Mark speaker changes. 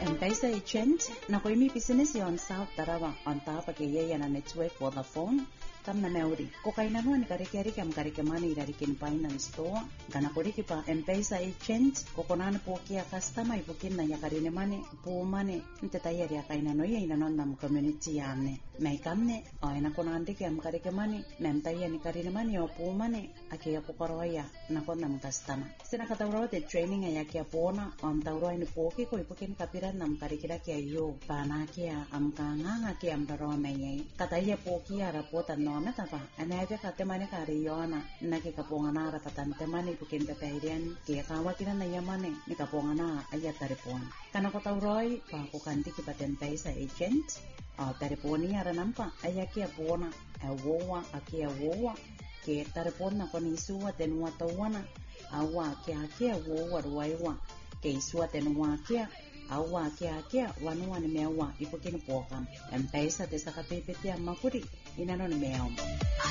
Speaker 1: M-Pesa agent na ko imi business yon South Tarawa on top of kaya na network Vodafone tam na meuri ko kay nano ni kari-kari kam kari-kamani dari kin finance store kana ko ri pa M-Pesa agent ko konan po kia customer ibukin na yakari ne mane po mane nte tayari kay nano yai nanon nam community yamne mai kamne ay na konan de kam kari-kamani mem tayani kari ne mane o po mane akia ko koroya na kon nam customer sina katawro de training ay akia pona am tawro ni po ki ko ibukin kapiran nam kari-kira kia yo pana kia am kanga kia am daro mai kataya po kia rapota no tapa anaje katemane kariyona nake kapongana rapatan temane bukin pepeirian ke kawakira na yamane ni kapongana ayataripon kana ko tawroi pa ko kanti ki paten pesa agent tariponi ara nampa ayaki apona awowa akia wowa ke taripon na koni suwa tenwa tawana awa kia wowa ruaiwa ke suwa tenwa kia awa kia wanua ni mewa ipukin pokam M-Pesa te sakapipiti ang makuri inano ni mewa